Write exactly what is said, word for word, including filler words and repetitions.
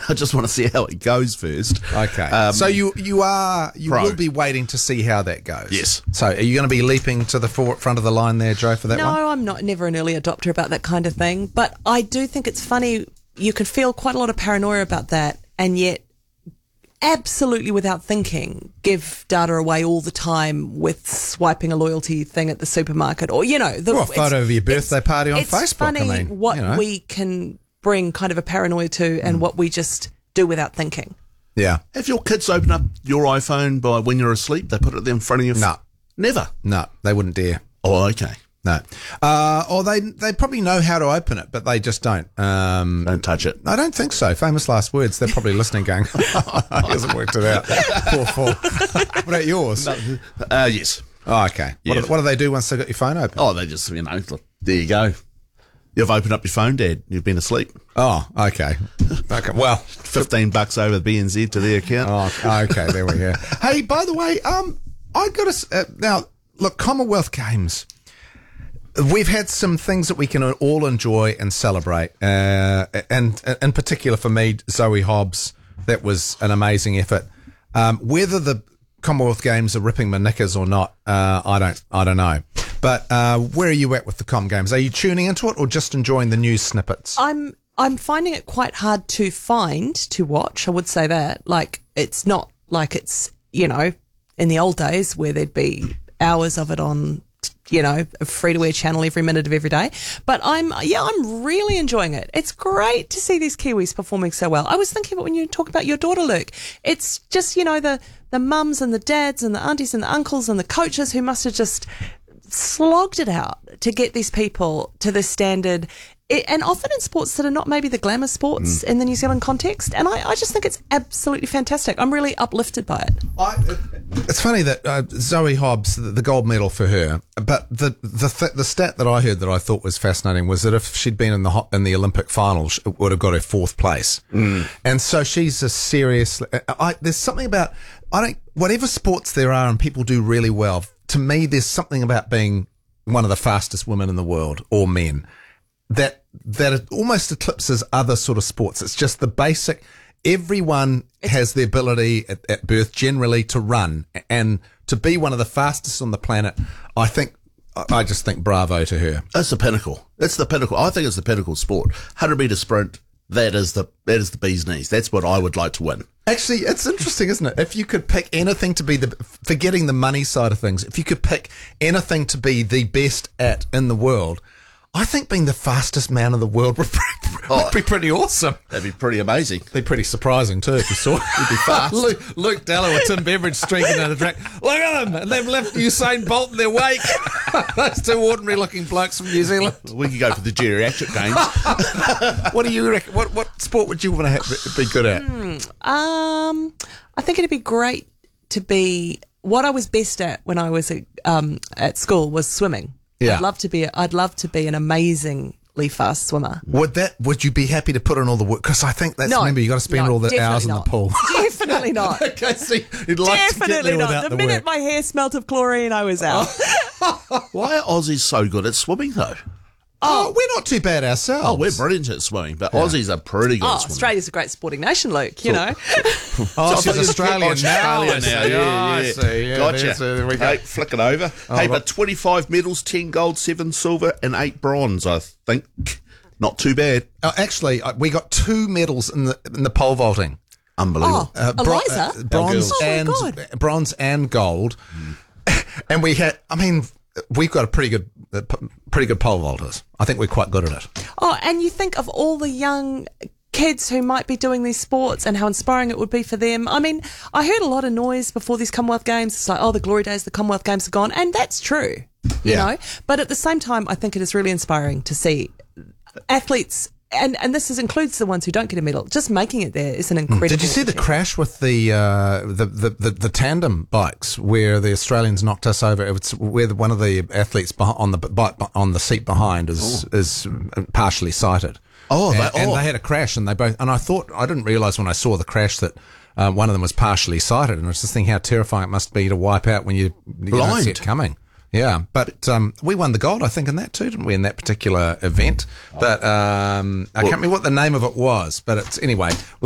I just want to see how it goes first. Okay. Um, so you you are you pro. will be waiting to see how that goes. Yes. So are you going to be leaping to the for, front of the line there, Joe, for that no, one? I'm not never an early adopter about that kind of thing. But I do think it's funny. You could feel quite a lot of paranoia about that, and yet absolutely without thinking give data away all the time with swiping a loyalty thing at the supermarket, or, you know, the Or a photo of your birthday party on it's Facebook. Funny I mean, what you know. we can bring kind of a paranoia to, and mm. what we just do without thinking. Yeah. Have your kids open up your iPhone by when you're asleep? They put it there in front of you? No. Never? No, they wouldn't dare. Oh, okay. No. Uh, or they they probably know how to open it, but they just don't. Um, don't touch it. I don't think so. Famous last words. They're probably listening going, he hasn't worked it out. Poor fool. What about yours? No, uh, yes. Oh, okay. Yeah. What, do, what do they do once they've got your phone open? Oh, they just, you know, there you go. You've opened up your phone, Dad. You've been asleep. Oh, okay. Okay. Well, fifteen bucks over B N Z to their account. Oh, okay. There we go. Hey, by the way, um, I got to uh, now look, Commonwealth Games. We've had some things that we can all enjoy and celebrate, uh, and in particular for me, Zoe Hobbs. That was an amazing effort. Um, whether the Commonwealth Games are ripping my knickers or not, uh, I don't, I don't know. But uh, where are you at with the Com Games? Are you tuning into it or just enjoying the news snippets? I'm, I'm finding it quite hard to find to watch. I would say that, like, it's not like it's, you know, in the old days where there'd be hours of it on, you know, a free-to-air channel every minute of every day. But I'm, yeah, I'm really enjoying it. It's great to see these Kiwis performing so well. I was thinking about when you talk about your daughter, Luke. It's just, you know, the, the mums and the dads and the aunties and the uncles and the coaches who must have just slogged it out to get these people to this standard. It, and often in sports that are not maybe the glamour sports mm. in the New Zealand context. And I, I just think it's absolutely fantastic. I'm really uplifted by it. I, it's funny that uh, Zoe Hobbs, the, the gold medal for her, but the the th- the stat that I heard that I thought was fascinating was that if she'd been in the ho- in the Olympic finals, it would have got her fourth place. Mm. And so she's a serious. I, there's something about I don't whatever sports there are and people do really well. To me, there's something about being one of the fastest women in the world or men. That that it almost eclipses other sort of sports. It's just the basic. Everyone it's, has the ability at, at birth generally to run and to be one of the fastest on the planet. I think. I just think bravo to her. It's the pinnacle. It's the pinnacle. I think it's the pinnacle sport. one hundred metre sprint. That is the that is the bee's knees. That's what I would like to win. Actually, it's interesting, isn't it? If you could pick anything to be the, forgetting the money side of things, if you could pick anything to be the best at in the world, I think being the fastest man in the world would be, oh, would be pretty awesome. That'd be pretty amazing. Be pretty surprising too if you saw it. You'd be fast. Luke, Luke Dalloway or Tim Beveridge streaking down the track. Look at them! And they've left Usain Bolt in their wake. Those two ordinary-looking blokes from New Zealand. We could go for the geriatric games. What do you reckon? What what sport would you want to have, be good at? Hmm, um, I think it'd be great to be what I was best at when I was at, um, at school was swimming. Yeah. I'd love to be. I'd love to be an amazingly fast swimmer. Would that? Would you be happy to put in all the work? Because I think that's no, remember you got to spend no, all the hours not. in the pool. Definitely not. Okay, see, you'd like definitely to get there not. without The, the minute work. my hair smelt of chlorine, I was out. Why are Aussies so good at swimming though? Oh, we're not too bad ourselves. Oh, we're brilliant at swimming, but yeah. Aussies are pretty good oh, at swimming. Australia's a great sporting nation, Luke, you know. Oh, she's Australian now. Australian now, yeah, yeah. I see, yeah, Gotcha. uh, there we go. Hey, flick it over. Oh, hey, right. but twenty-five medals, ten gold, seven silver, and eight bronze, I think. Not too bad. Oh, actually, uh, we got two medals in the in the pole vaulting. Unbelievable. Oh, Eliza? uh, bronze Oh, my and God. bronze and gold. Mm. And we had, I mean, we've got a pretty good, uh, p- pretty good pole vaulters. I think we're quite good at it. Oh, and you think of all the young kids who might be doing these sports and how inspiring it would be for them. I mean, I heard a lot of noise before these Commonwealth Games. It's like, oh, the glory days, the Commonwealth Games are gone. And that's true, you Yeah. know. But at the same time, I think it is really inspiring to see athletes, and, and this is, includes the ones who don't get a medal, just making it there is an incredible Did you see the achievement. crash with the, uh, the, the, the, the tandem bikes where the Australians knocked us over? It's where the, one of the athletes beh- on the bike on the seat behind is oh. is partially sighted. Oh, and, that, oh. and they had a crash, and they both. And I thought I didn't realise when I saw the crash that uh, one of them was partially sighted, and I was just thinking how terrifying it must be to wipe out when you, you don't see it coming. Yeah, but um, we won the gold, I think, in that too, didn't we? In that particular event, but um, I can't remember what the name of it was. But it's anyway.